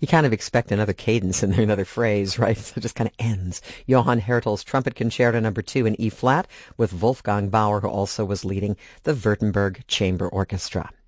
You kind of expect another cadence in there, another phrase, right? So it just kind of ends. Johann Hertel's Trumpet Concerto Number 2 in E-flat with Wolfgang Bauer, who also was leading the Württemberg Chamber Orchestra.